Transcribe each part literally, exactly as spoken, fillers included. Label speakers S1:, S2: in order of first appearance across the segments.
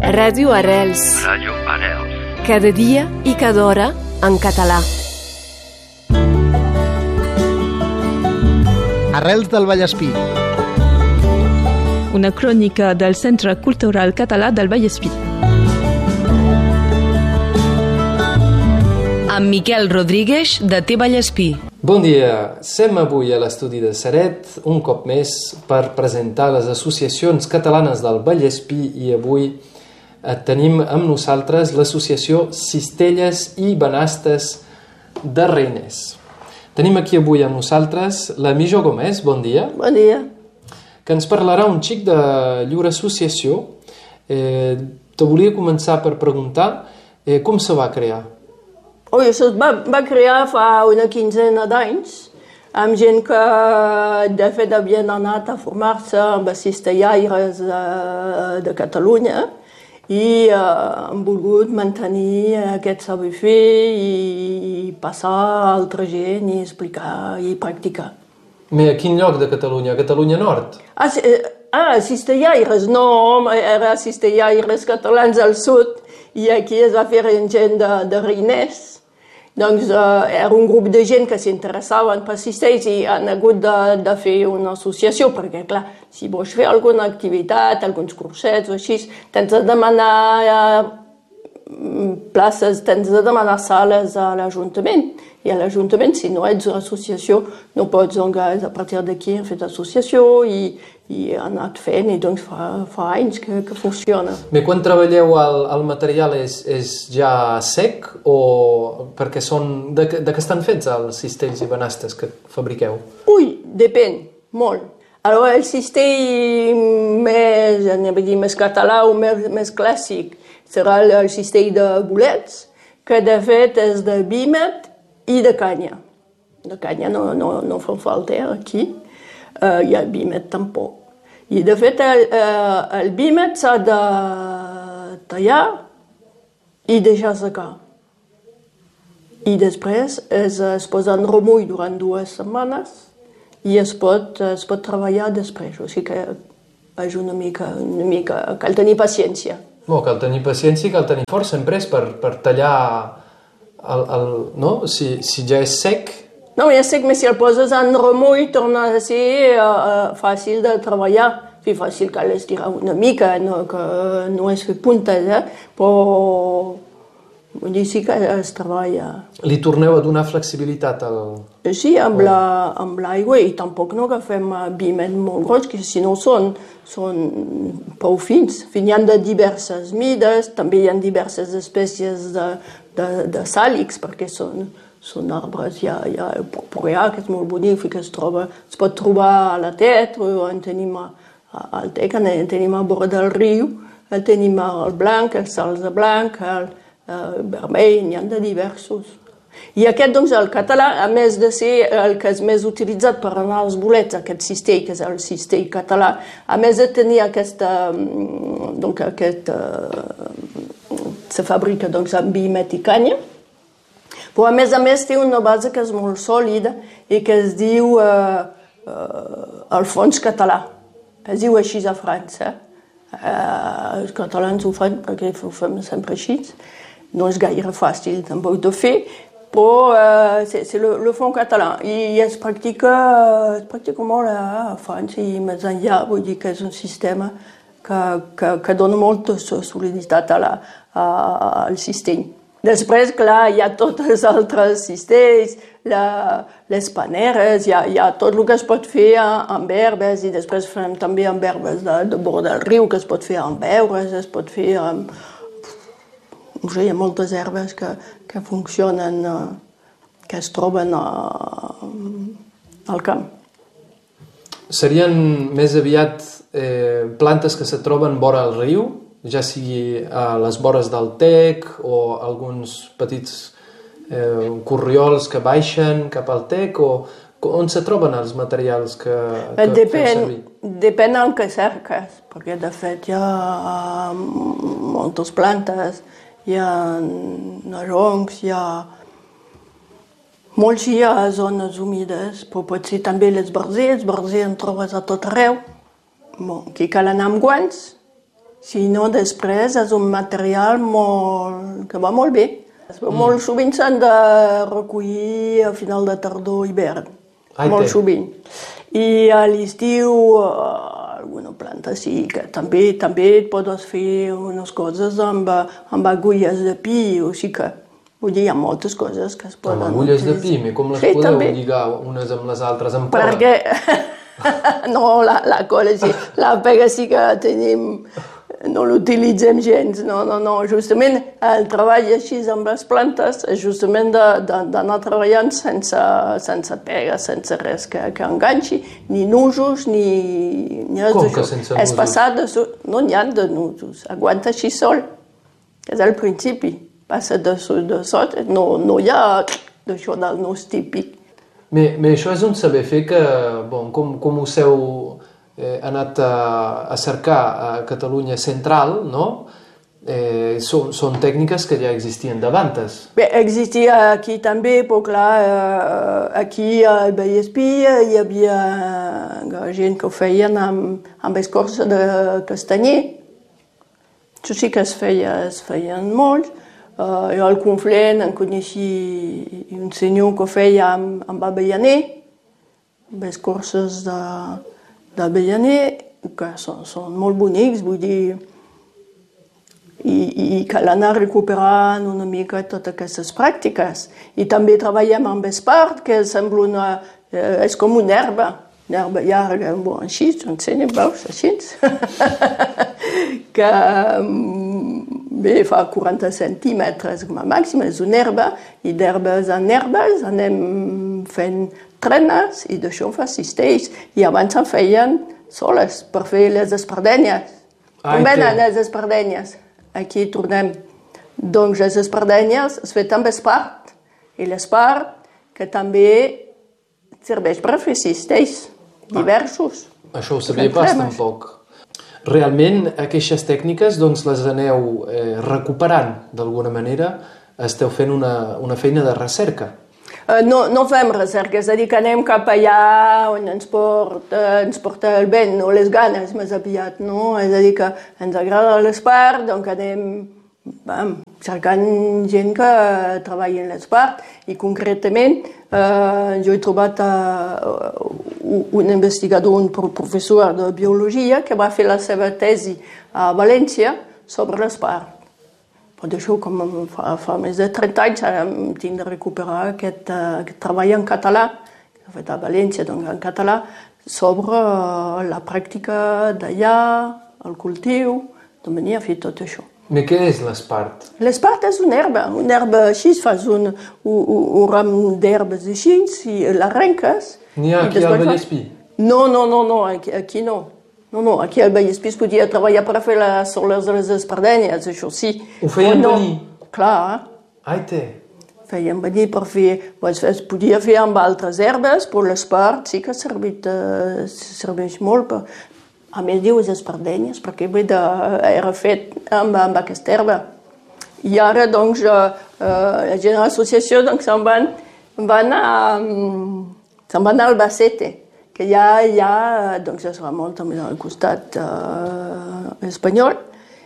S1: Ràdio Arrels.
S2: Ràdio Arrels.
S1: Cada dia i cada hora en català.
S3: Arrels del Vallespir.
S4: Una crònica del Centre Cultural Català del Vallespir.
S5: Amb Miquel Rodríguez, de T Vallespir.
S6: Bon dia, som avui a l'estudi de Ceret, un cop més, per presentar les associacions catalanes del Vallespir, i avui eh, tenim amb nosaltres l'associació Cistelles i Banastes de Reiners. Tenim aquí avui amb nosaltres la Mijo Gómez, bon dia.
S7: Bon dia.
S6: Que ens parlarà un xic de llur associació. Eh, te volia començar per preguntar eh, com se va crear.
S7: Oh, això es va, va crear fa una quinzena d'anys, amb gent que de fet havien anat a formar-se amb cistellaires de, de Catalunya i eh, han volgut mantenir aquest saber fer i passar a altra gent i explicar i practicar.
S6: Mais a quin lloc de Catalunya? A Catalunya Nord?
S7: Ah, ah cistellaires, no, era cistellaires catalans al sud i aquí es va fer gent de, de Reiners. Doncs eh, era un grup de gent que s'interessaven per cistells i han hagut de, de fer una associació, perquè, clar, si vols fer alguna activitat, alguns cursets o així, tens de demanar eh, places, tens de demanar sales a l'Ajuntament. I a l'Ajuntament, si no ets associació, no pots, doncs, a partir d'aquí hem fet associació i, i ha anat fent, i doncs fa, fa anys que, que funciona.
S6: Però quan treballeu el, el material és, és ja sec o perquè són... De, de què estan fets els cistells i banastes que fabriqueu?
S7: Ui, depèn, molt. Alors, el cistell més, anem a dir, més català o més, més clàssic serà el cistell de bolets, que de fet és de vímet i de canya. De canya no, no, no fa falta aquí, uh, i el vímet tampoc. I de fet el, uh, el vímet s'ha de tallar i deixar secar. I després es, es posa en remull durant dues setmanes i es pot, es pot treballar després. O sigui que és una mica, una mica... cal tenir paciència.
S6: No, cal tenir paciència i cal tenir força emprès per, per tallar... El, el, no? Si, si ja és sec...
S7: No, ja és sec, però si el poses en remull torna a ser uh, fàcil de treballar. Sí, fàcil, cal estirar una mica, no, que no és fer puntes, eh? Però vull dir, sí que es treballa.
S6: Li torneu a donar flexibilitat al...
S7: Sí, amb la, amb l'aigua, i tampoc no agafem vímet molt gros, que si no són, són prou fins. Hi ha de diverses mides, també hi ha diverses espècies de, de, de sàlix, perquè són, són arbres. Hi ha, hi ha el purpureà, que és molt bonic, que es, troba, es pot trobar a la Tet, o en tenim a, a, al Tec, en tenim a vora del riu, el tenim el blanc, el salze blanc, el, el vermell, n'hi ha de diversos. I aquest, doncs, el català, a més de ser el que és més utilitzat per anar als bolets, aquest cistell, que és el cistell català, a més de tenir aquesta... doncs, aquest... se fabrica, doncs, amb vímet i canya, però a més a més té una base que és molt sòlida i que es diu eh, eh, el fons català. Es diu així a França. Eh, els catalans ho fan perquè ho fem sempre així. No és gaire fàcil tampoc de fer, però eh, c'est le, le fond català. I es practica, es practica molt a França i més enllà, vull dir que és un sistema que, que, que dona molta soliditat a la, a, al cistell. Després, clar, hi ha tots els altres cistells, la, les paneres, hi ha, hi ha tot el que es pot fer amb herbes, i després fem també amb herbes de, de vora del riu, que es pot fer amb herbes, es pot fer amb... No sé, hi ha moltes herbes que, que funcionen, que es troben a, al camp.
S6: Serien més aviat eh, plantes que se troben vora el riu, ja sigui a les vores del Tec o alguns petits eh, corriols que baixen cap al Tec, o on se troben els materials que, que
S7: depèn,
S6: feu servir?
S7: Depèn del que cerques, perquè de fet hi ha moltes plantes, hi ha naroncs, hi ha... Molts hi ha zones humides, però pot ser també les verzers, verzers en trobes a tot arreu. Bon, aquí cal anar amb guants, Si no, després és un material molt, que va molt bé. Mm. Molt sovint s'han de recollir a final de tardor hivern. Ai, molt té. Sovint. I a l'estiu uh, alguna planta sí, que també, també pots fer unes coses amb, amb agulles de pi, o sigui que vull dir, hi ha moltes coses que es poden...
S6: Amb agulles de pi, com les sí, podeu també. Lligar unes amb les altres amb cola?
S7: Perquè, no, la, la cola sí, la pega sí que tenim... No l'utilitzem gens, no, no, no. Justament el treball així amb les plantes és justament d'anar treballant sense, sense pega, sense res que, que enganxi, ni nusos, ni, ni res
S6: d'això. Com que sense nusos?
S7: És passat de... No n'hi ha de nusos, aguanta així sol. És al principi. Passa de, de sot, no, no hi ha d'això del nus típic.
S6: Mais, mais això és un saber fer que, bon, com, com us heu... Eh, anat a, a cercar a Catalunya central, no? Eh, són, són tècniques que ja existien d'abans.
S7: Bé, existia aquí també, però clar, eh, aquí al Vallespí hi havia gent que ho feien amb, amb escorça de castanyer. Això sí que es feia, es feien molts. Uh, jo al Conflent en coneixia un senyor que ho feia amb, amb avellaner, amb escorces de... d'avellaner, que són, són molt bonics, vull dir, i, i cal anar recuperant una mica totes aquestes pràctiques. I també treballem amb espart, que sembla una... Eh, és com una herba, una herba llarga, bon, així, t'ho ensenyo, veus, així, que bé, fa quaranta centímetres com a màxim, és una herba, i d'herbes en herbes anem fent trenes i d'això fa cistells. I abans se'n feien soles per fer les espardenyes. Com venen les espardenyes? Aquí tornem. Doncs les espardenyes es fet amb espart. I l'espart que també serveix per fer cistells diversos.
S6: Ah, això ho sabia pas tampoc. Realment aquestes tècniques doncs, les aneu eh, recuperant d'alguna manera. Esteu fent una, una feina de recerca.
S7: Uh, no, no fem recerca, és a dir, que anem cap allà on ens porta, ens porta el vent o les ganes més aviat, no? És a dir, que ens agrada l'espart, doncs anem bam, cercant gent que treballa en l'espart i concretament uh, jo he trobat uh, un investigador, un professor de biologia que va fer la seva tesi a València sobre l'espart. Però d'això, com fa, fa més de trenta anys, ara tinc de recuperar aquest, uh, aquest treball en català, que he fet a València, doncs en català, sobre uh, la pràctica d'allà, el cultiu, de venir a fer tot això.
S6: Mais què és l'espart?
S7: L'espart és una herba, una herba així, fas un, un, un ram d'herbes així, i l'arrenques...
S6: N'hi ha aquí al Vallespí?
S7: No, no, no, no, aquí, aquí no. No, no, aquí al Vallespí es podia treballar per fer les soles de les espardenyes, això sí.
S6: Ho feien
S7: no,
S6: venir?
S7: Clar, eh?
S6: Ai, té.
S7: Feien venir per fer... Pues, es podia fer amb altres herbes, però l'espart sí que servit, uh, serveix molt. Per... A més, diu les espardenyes, perquè bé de, era fet amb, amb aquesta herba. I ara, doncs, uh, uh, la gent de l'associació doncs, se'n van, van, a, um, se'n van a Albacete, que ja, ja doncs, es va molt també al costat uh, espanyol,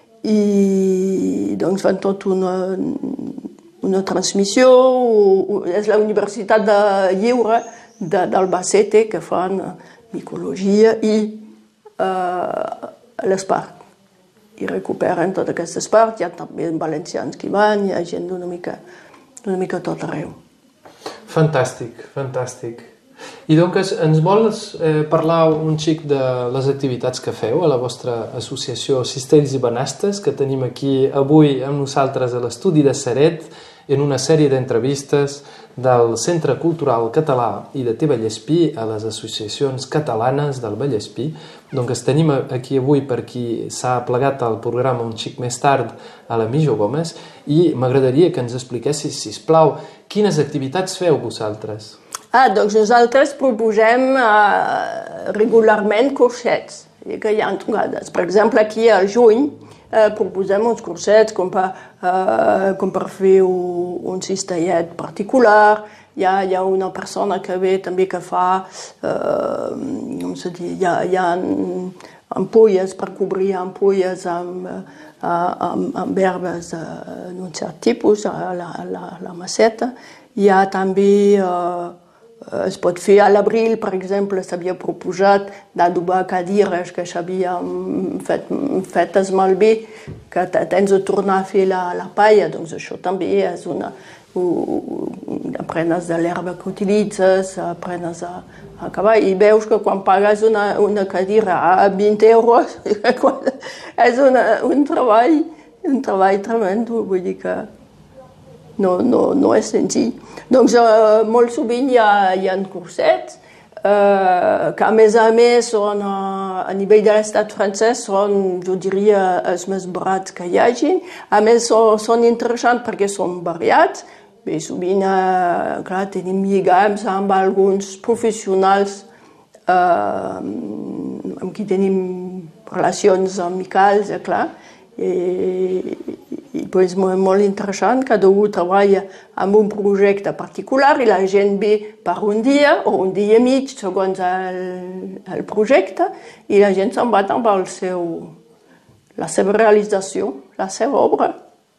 S7: i doncs fan tot una, una transmissió, és la Universitat de Lliure d'Albacete que fan micologia i uh, l'espart. I recuperen tot aquest espart, hi ha també valencians que hi van, hi ha gent d'una mica, d'una mica tot arreu.
S6: Fantàstic, fantàstic. I doncs ens vols eh, parlar un xic de les activitats que feu a la vostra associació Cistells i Banastes, que tenim aquí avui amb nosaltres a l'estudi de Ceret, en una sèrie d'entrevistes del Centre Cultural Català i de Té Vallespí a les associacions catalanes del Vallespí. Doncs tenim aquí avui per qui s'ha plegat al programa un xic més tard a la Mijo Gómez i m'agradaria que ens expliquessis, sisplau, quines activitats feu vosaltres?
S7: Ah, doncs nosaltres proposem uh, regularment cursets, que hi ha tongades. Per exemple, aquí al juny uh, proposem uns cursets com per, uh, com per fer un, un cistellet particular. Hi ha, hi ha una persona que ve també que fa, uh, com se diu, hi ha, hi ha ampolles per cobrir ampolles amb, amb, amb herbes d'un cert tipus a la, a la, a la maceta. Hi ha també, eh, es pot fer a l'abril, per exemple, s'havia proposat d'adobar cadires que s'havien fet, fetes malbé, que tens de tornar a fer la, la palla, doncs això també és una... Aprenes de l'herba que utilitzes, aprenes a, a acabar i veus que quan pagues una, una cadira a vint euros és una, un treball un treball tremend, vull dir que no, no, no és senzill. Doncs eh, molt sovint hi ha, hi ha cursets eh, que a més a més són a, a nivell de l'estat francès són, jo diria, els més barats que hi hagin. A més són, són interessants perquè són variats. Bé, sovint, eh, clar, tenim lligams amb alguns professionals eh, amb qui tenim relacions amicals, eh, clar. I, i pues, molt, molt interessant, cada un treballa amb un projecte particular i la gent ve per un dia o un dia i mig, segons el, el projecte, i la gent se'n va amb el seu, la seva realització, la seva obra.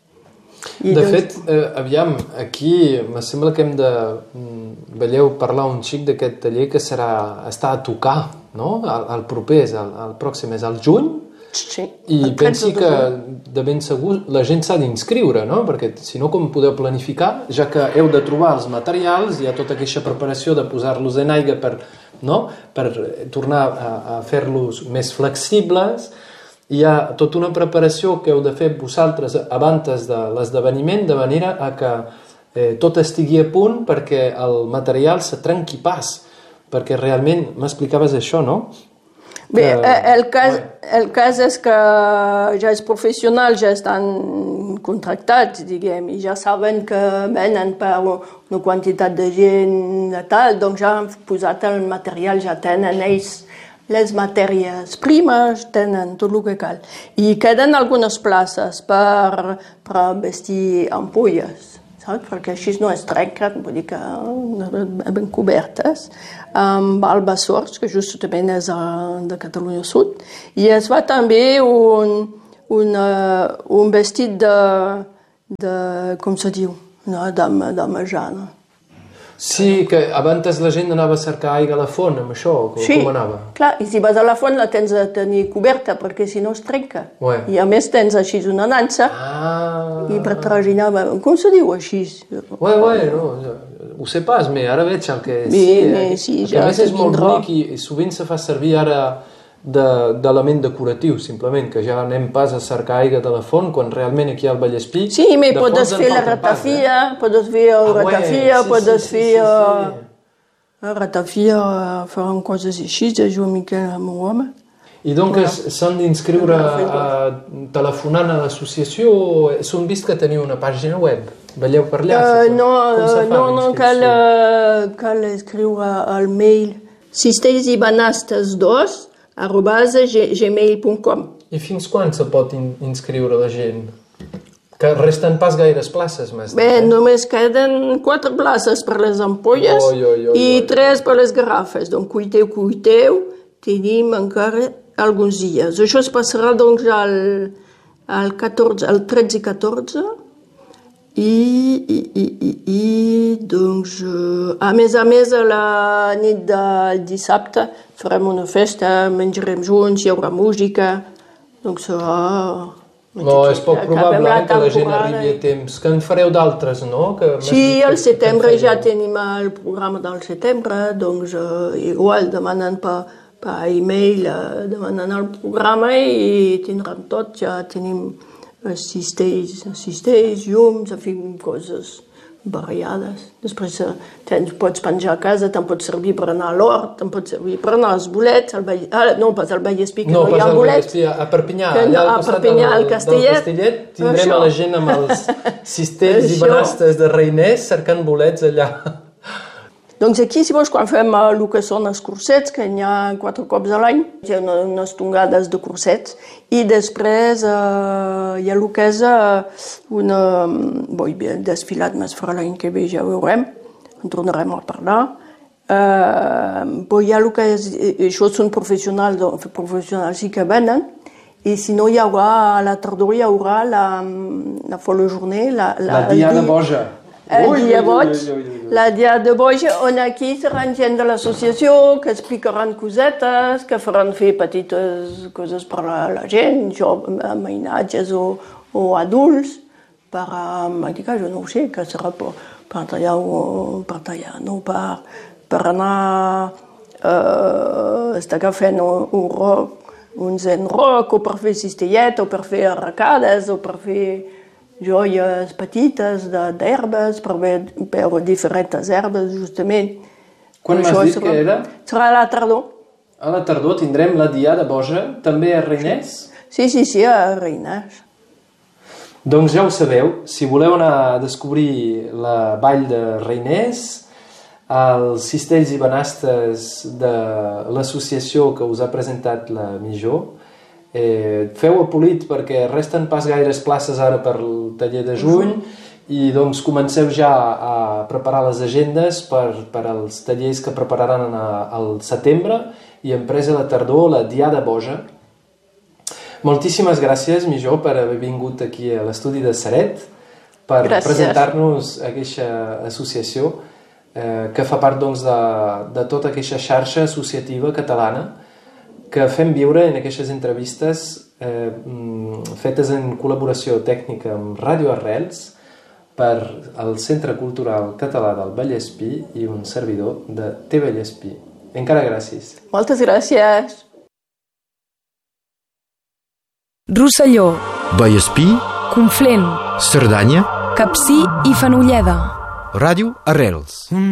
S6: I de doncs... fet, eh, aviam, aquí me sembla que hem de, veieu, parlar un xic d'aquest taller que serà, està a tocar, no? El, el proper, el, el pròxim és el juny,
S7: sí,
S6: i pensi que de ben segur la gent s'ha d'inscriure, no? Perquè si no, com podeu planificar, ja que heu de trobar els materials, hi ha tota aquesta preparació de posar-los en aigua per, no? Per tornar a, a fer-los més flexibles. Hi ha tota una preparació que heu de fer vosaltres abans de l'esdeveniment, de manera a que eh, tot estigui a punt perquè el material se trenqui pas, perquè realment m'explicaves això, no?
S7: Bé, que... el, cas, el cas és que ja és professional, ja estan contractats, diguem, i ja saben que venen per una quantitat de gent de tal, doncs ja han posat el material, ja tenen ells les matèries primes, tenen tot el que cal. I queden algunes places per, per vestir ampolles, saps? Perquè així no es trenquen, vull dir que ben cobertes, amb albassors, que justament és de Catalunya Sud, i es fa també un, un, un vestit de, de com se diu, no? d'home jana.
S6: Sí, que abans la gent anava a cercar aigua a la font, amb això, com,
S7: sí,
S6: com anava?
S7: Clar, i si vas a la font la tens de tenir coberta, perquè si no es trenca.
S6: Ouais.
S7: I a més tens així una nansa,
S6: ah.
S7: i per traginar, com se diu així?
S6: Ué, ué, no, ho sé pas, mais ara veig el que és.
S7: Bé, bé, sí,
S6: ja a més és molt bonic i, i sovint se fa servir ara d'element de, decoratiu, simplement, que ja anem pas a cercar aigua de la font, quan realment aquí al Vallespí...
S7: Sí, mais podes fer la ratafia, eh? podes fer el ah, ratafia, sí, podes sí, fer... Sí, sí, sí. La ratafia, faran coses així, jo una mica amb el home.
S6: I doncs s'han d'inscriure telefonant a l'associació, s'han vist que teniu una pàgina web, veieu per allà?
S7: Uh, no, no, no, cal, cal escriure al mail cistells i banastes dos arroba gmail punt com.
S6: I fins quan se pot in inscriure la gent? Que resten pas gaires places, mestre.
S7: Bé, eh? Només queden quatre places per les ampolles
S6: oi, oi, oi,
S7: i
S6: oi.
S7: tres per les garrafes. Donc, cuiteu, cuiteu, tenim encara alguns dies. Això es passarà doncs al, al, catorze, al tretze i catorze i, i, i, i, i doncs, a més a més, a la nit del dissabte farem una festa, menjarem junts, hi haurà música, doncs serà...
S6: No, és poc probable que la gent arribi a temps. Que en fareu d'altres, no? Que
S7: sí, al setembre ja tenim el programa del setembre, doncs eh, igual demanen per, per e-mail, eh, demanen el programa i tindran tot, ja tenim cistells, cistells, llums, en fi, coses variades. Després tens, pots penjar a casa, te'n pot servir per anar a l'hort, te'n pot servir per anar als bolets, al Vall... ah, no, pas al Vallespí, que no,
S6: no
S7: hi ha bolets.
S6: No, pas al Vallespí, a Perpinyà,
S7: que,
S6: allà al
S7: a
S6: costat
S7: Perpinyà,
S6: del,
S7: al Castellet.
S6: del Castellet, tindrem això. A la gent amb els cistells i banastes de Reiners cercant bolets allà.
S7: Doncs aquí, si vols, quan fem el que són els cursets, que n'hi ha quatre cops a l'any, hi ha unes tongades de cursets, i després eh, hi ha el que és una... Bo, el desfilat més farà l'any que ve, ja ho veurem, en tornarem a parlar. Eh, però hi ha el que és, això són professionals, professionals sí que venen, i si no hi haurà, a la tardor hi haurà la, la folle journée, la,
S6: la, la Diada Boja.
S7: El ui, dia boig, ui, ui, ui. La Diada Boja, on aquí seran gent de l'associació que explicaran cosetes, que faran fer petites coses per a la gent, jo, mainatges o, o adults, per a, jo no ho sé, que serà per, per tallar o per tallar, no, per, per anar eh, estar fent un, un rock, un zen rock, o per fer cistellet, o per fer arracades, o per fer joies petites d'herbes, per veure diferents herbes, justament.
S6: Quan m'has dit que era?
S7: Serà a la tardor.
S6: A la tardor tindrem la Diada Boja, també a Reiners?
S7: Sí, sí, sí, a Reiners.
S6: Doncs ja ho sabeu, si voleu anar a descobrir la vall de Reiners, els cistells i banastes de l'associació que us ha presentat la Mijó, Eh, feu apolit perquè resten pas gaires places ara per el taller de juny i doncs comenceu ja a preparar les agendes per, per als tallers que prepararan al setembre i en presa de tardor la Diada Boja. Moltíssimes gràcies, Mijó, per haver vingut aquí a l'estudi de Ceret per presentar-nos aquesta associació eh, que fa part doncs, de, de tota aquesta xarxa associativa catalana que fem viure en aquestes entrevistes eh, fetes en col·laboració tècnica amb Ràdio Arrels per al Centre Cultural Català del Vallespí i un servidor de T Vallespí. Encara gràcies.
S7: Moltes gràcies.
S5: Rosselló,
S2: Vallespí,
S5: Conflent,
S2: Cerdanya,
S5: Capcir i Fenolleda.
S2: Ràdio Arrels.